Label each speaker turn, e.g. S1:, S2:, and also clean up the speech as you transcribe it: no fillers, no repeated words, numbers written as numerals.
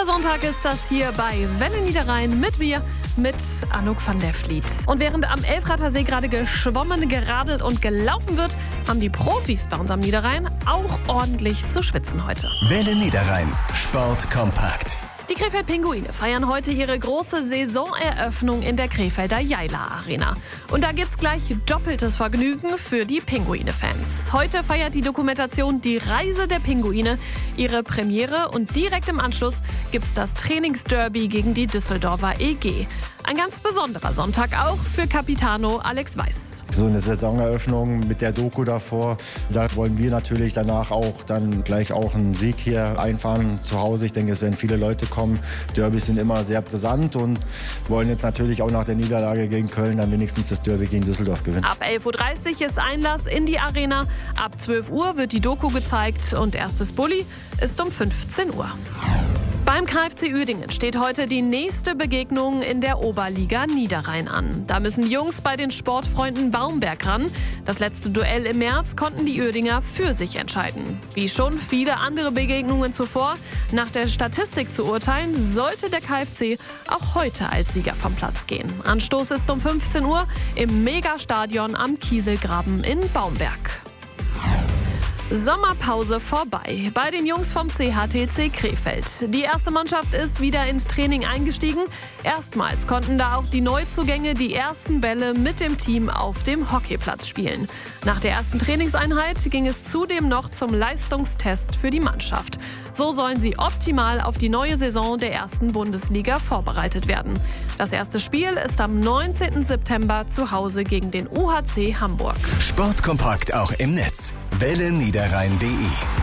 S1: Der Sonntag ist das hier bei Welle Niederrhein mit mir, mit Anouk van der Vliet. Und während am Elfrater See gerade geschwommen, geradelt und gelaufen wird, haben die Profis bei uns am Niederrhein auch ordentlich zu schwitzen heute.
S2: Welle Niederrhein, Sport kompakt.
S1: Die Krefeld-Pinguine feiern heute ihre große Saisoneröffnung in der Krefelder Jaila Arena. Und da gibt's gleich doppeltes Vergnügen für die Pinguine-Fans. Heute feiert die Dokumentation Die Reise der Pinguine ihre Premiere und direkt im Anschluss gibt's das Trainingsderby gegen die Düsseldorfer EG. Ein ganz besonderer Sonntag auch für Capitano Alex Weiß.
S3: So eine Saisoneröffnung mit der Doku davor, da wollen wir natürlich danach auch dann gleich auch einen Sieg hier einfahren zu Hause. Ich denke, es werden viele Leute kommen. Derbys sind immer sehr brisant und wollen jetzt natürlich auch nach der Niederlage gegen Köln dann wenigstens das Derby gegen Düsseldorf gewinnen.
S1: Ab 11.30 Uhr ist Einlass in die Arena. Ab 12 Uhr wird die Doku gezeigt und erstes Bulli ist um 15 Uhr. Beim KFC Uerdingen steht heute die nächste Begegnung in der Oberliga Niederrhein an. Da müssen die Jungs bei den Sportfreunden Baumberg ran. Das letzte Duell im März konnten die Uerdinger für sich entscheiden. Wie schon viele andere Begegnungen zuvor, nach der Statistik zu urteilen, sollte der KFC auch heute als Sieger vom Platz gehen. Anstoß ist um 15 Uhr im Megastadion am Kieselgraben in Baumberg. Sommerpause vorbei bei den Jungs vom CHTC Krefeld. Die erste Mannschaft ist wieder ins Training eingestiegen. Erstmals konnten da auch die Neuzugänge die ersten Bälle mit dem Team auf dem Hockeyplatz spielen. Nach der ersten Trainingseinheit ging es zudem noch zum Leistungstest für die Mannschaft. So sollen sie optimal auf die neue Saison der ersten Bundesliga vorbereitet werden. Das erste Spiel ist am 19. September zu Hause gegen den UHC Hamburg.
S2: Sportkompakt auch im Netz. WelleNiederrhein.de